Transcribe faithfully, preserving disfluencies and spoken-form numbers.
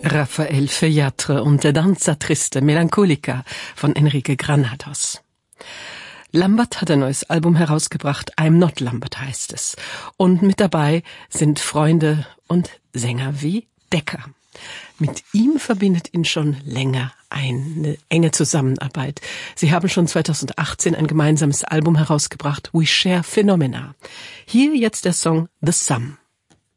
Rafael Feuillatre und der Danza Triste Melancholica von Enrique Granados. Lambert hat ein neues Album herausgebracht, I'm Not Lambert heißt es. Und mit dabei sind Freunde und Sänger wie Decker. Mit ihm verbindet ihn schon länger eine enge Zusammenarbeit. Sie haben schon zweitausendachtzehn ein gemeinsames Album herausgebracht, We Share Phenomena. Hier jetzt der Song The Sum.